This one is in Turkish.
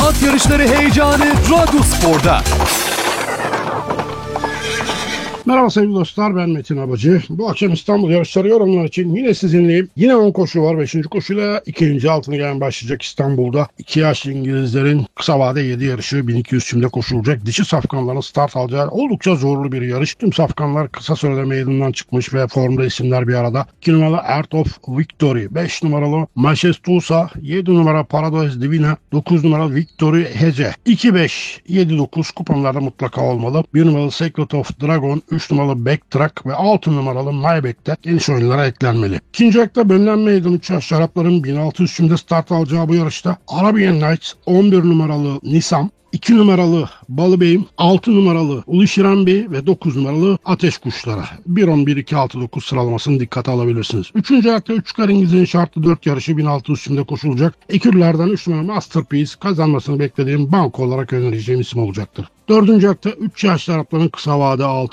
At yarışları heyecanı Radyo Spor'da. Merhaba sevgili dostlar, ben Metin Abacı. Bu akşam İstanbul yarışları yorumlar için yine sizinleyim. Yine 10 koşu var. 5. koşuyla 2. altını gelen başlayacak İstanbul'da. 2 yaşlı İngilizlerin kısa vade 7 yarışı 1200 çimde koşulacak. Dişi safkanların start alacağı oldukça zorlu bir yarış. Tüm safkanlar kısa sürede meydandan çıkmış ve formda isimler bir arada. 2 numaralı Art of Victory, 5 numaralı Majestuosa, 7 numara Paradise Divina, 9 numaralı Victory Hece, 2-5-7-9 kuponlarda mutlaka olmalı. 1 numaralı Secret of Dragon, 3 numaralı Backtrack ve 6 numaralı Mayback'te geniş oyunlara eklenmeli. İkinci ayakta Bönlen Meydan 3 yaş Arapların 1600 çimde start alacağı bu yarışta Arabian Nights, 11 numaralı Nisam, 2 numaralı Balıbeyim, 6 numaralı Uluşiran Bey ve 9 numaralı Ateş Kuşları. 1-10-1-2-6-9 sıralamasını dikkate alabilirsiniz. 3. ayakta 3 kar İngiliz'in şartlı 4 yarışı 1600 çimde koşulacak. Ekürlerden 3 numaralı Masterpiece kazanmasını beklediğim banko olarak önereceğim isim olacaktır. 4. ayakta 3 yaşlı Arapların kısa vade 6